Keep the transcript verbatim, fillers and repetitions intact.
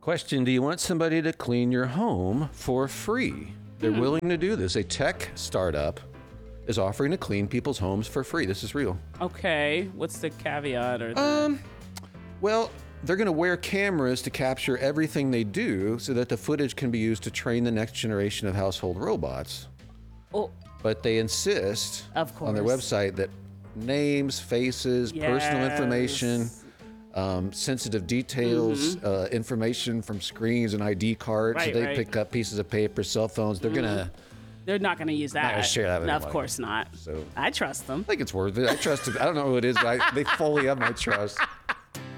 Question, do you want somebody to clean your home for free? They're Hmm. willing to do this. A tech startup is offering to clean people's homes for free. This is real. Okay, what's the caveat or the... Um, well, they're going to wear cameras to capture everything they do so that the footage can be used to train the next generation of household robots. Oh, But they insist Of on their course. website that names, faces, personal Yes. information, um, sensitive details, uh, information from screens and I D cards. Mm-hmm. Right, so they right. pick up pieces of paper, cell phones. They're gonna. they're not going to use that. gonna share that with No, of anybody. course not. So I trust them. I think it's worth it. I trust it. I don't know who it is, but I, they fully have my trust.